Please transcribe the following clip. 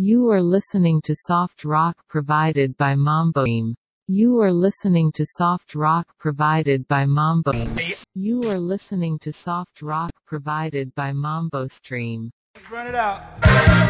You are listening to soft rock provided by Mambo Stream. You are listening to soft rock provided by Mambo Stream. You are listening to soft rock provided by Mambo Stream. Run it out.